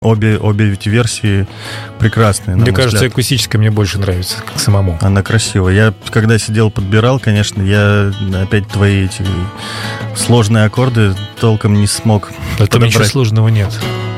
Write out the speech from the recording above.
Обе эти версии прекрасные. Мне кажется, акустическая мне больше нравится, как самому. Она красивая. Я, когда сидел, подбирал, конечно, я опять твои эти сложные аккорды толком не смог подобрать. Там ничего сложного нет.